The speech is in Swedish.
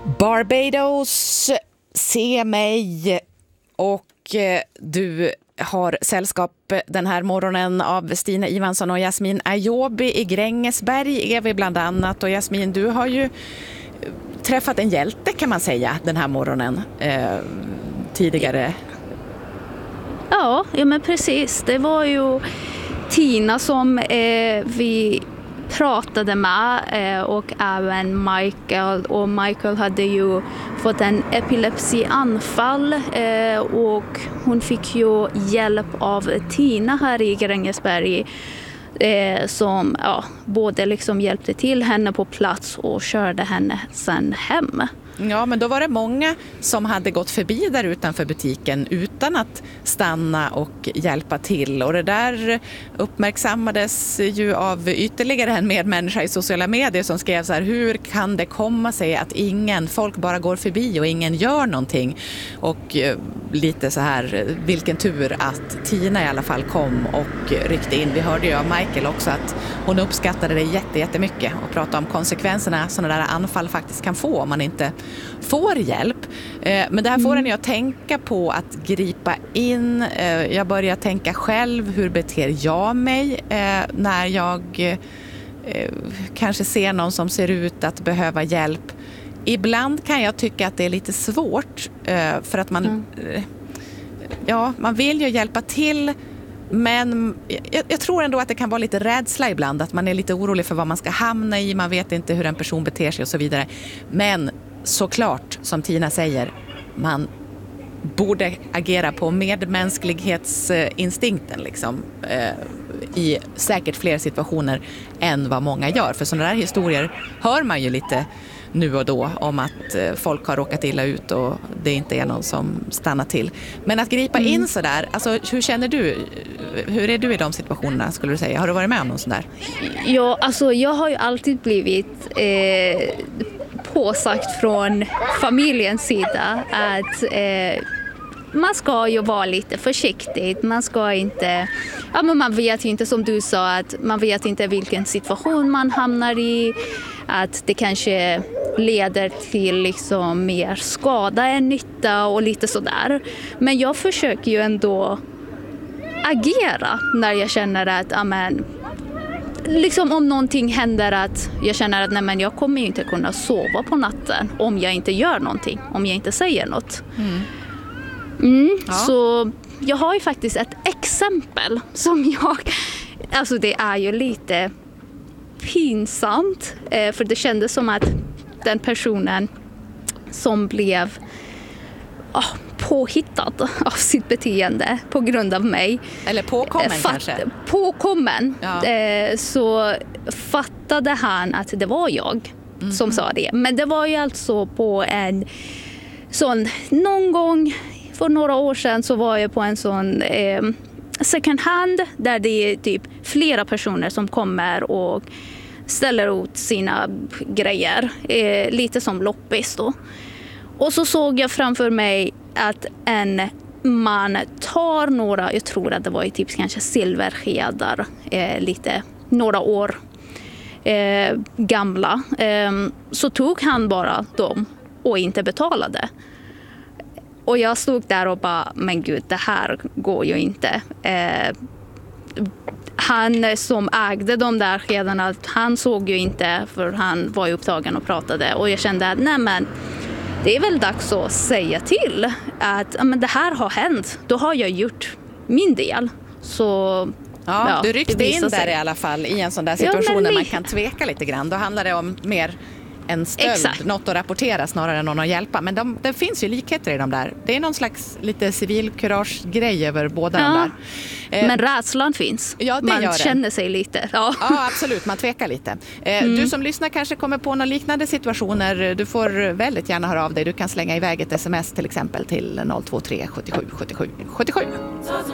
Barbados, se mig, och du har sällskap den här morgonen av Stina Ivansson och Jasmin Ayobi i Grängesberg är vi bland annat. Och Jasmin, du har ju träffat en hjälte kan man säga den här morgonen tidigare. Ja, men precis. Det var ju Tina som vi pratade med och även Michael. Och Michael hade ju fått en epilepsianfall och hon fick ju hjälp av Tina här i Grängesberg som både liksom hjälpte till henne på plats och körde henne sen hem. Ja, men då var det många som hade gått förbi där utanför butiken utan att stanna och hjälpa till. Och det där uppmärksammades ju av ytterligare en medmänniska i sociala medier som skrev så här: hur kan det komma sig att folk bara går förbi och ingen gör någonting? Och lite så här, vilken tur att Tina i alla fall kom och ryckte in. Vi hörde ju av Michael också att hon uppskattade det jättemycket och pratade om konsekvenserna sådana där anfall faktiskt kan få om man inte får hjälp. Men det här får en att tänka på att gripa in. Jag börjar tänka själv, hur beter jag mig när jag kanske ser någon som ser ut att behöva hjälp. Ibland kan jag tycka att det är lite svårt för att man vill ju hjälpa till, men jag tror ändå att det kan vara lite rädsla ibland, att man är lite orolig för vad man ska hamna i, man vet inte hur en person beter sig och så vidare. Men såklart, som Tina säger, man borde agera på medmänsklighetsinstinkten liksom, i säkert fler situationer än vad många gör. För sådana där historier hör man ju lite nu och då om att folk har råkat illa ut och det inte är någon som stannar till. Men att gripa in sådär, alltså hur känner du? Hur är du i de situationerna skulle du säga? Har du varit med om någon sån där? Ja, alltså jag har ju alltid blivit påsagt från familjens sida att man ska ju vara lite försiktig. Man ska inte, men man vet ju inte, som du sa, att man vet inte vilken situation man hamnar i. Att det kanske leder till liksom mer skada än nytta och lite sådär. Men jag försöker ju ändå agera när jag känner att liksom om någonting händer, att jag känner att jag kommer ju inte kunna sova på natten om jag inte gör någonting, om jag inte säger något. Ja. Så jag har ju faktiskt ett exempel som alltså det är ju lite pinsamt, för det kändes som att den personen som blev påhittad av sitt beteende på grund av mig. Eller påkommen kanske? Påkommen. Ja. Så fattade han att det var jag som sa det. Men det var ju alltså på en sån, någon gång för några år sedan så var jag på en sån second hand där det är typ flera personer som kommer och ställer ut sina grejer. Lite som loppis då. Och så såg jag framför mig att en man tar några, jag tror att det var typ kanske silverskedar, några år gamla. Så tog han bara dem och inte betalade. Och jag stod där och bara, men gud, det här går ju inte. Han som ägde de där skedarna, han såg ju inte, för han var ju upptagen och pratade. Och jag kände att det är väl dags att säga till att det här har hänt. Då har jag gjort min del. Så du ryckte in där i alla fall i en sån där situation där man kan tveka lite grann. Då handlar det om mer en stöld, något att rapportera snarare än någon att hjälpa. Men det finns ju likheter i de där. Det är någon slags lite civilkurage-grej över båda de där. Men rädslan finns. Ja, man känner sig lite. Ja, absolut. Man tvekar lite. Du som lyssnar kanske kommer på några liknande situationer. Du får väldigt gärna höra av dig. Du kan slänga iväg ett sms till exempel till 023 77 77 77.